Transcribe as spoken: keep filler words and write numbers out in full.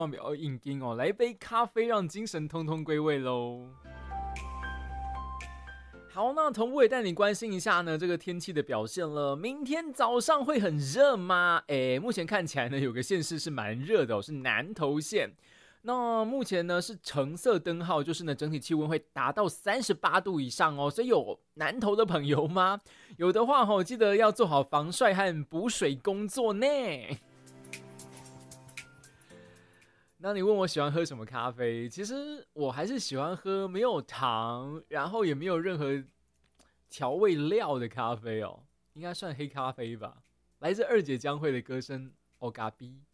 忘表硬筋哦，来一杯咖啡，让精神通通归位喽。好，那同步也带你关心一下呢这个天气的表现了。明天早上会很热吗？诶，目前看起来呢，有个县市是蛮热的哦，是南投县。那目前呢是橙色灯号，就是呢整体气温会达到三十八度以上哦。所以有南投的朋友吗？有的话哦，记得要做好防晒和补水工作呢。那你问我喜欢喝什么咖啡？其实我还是喜欢喝没有糖，然后也没有任何调味料的咖啡哦，应该算黑咖啡吧。来自二姐江蕙的歌声《哦嘎比》。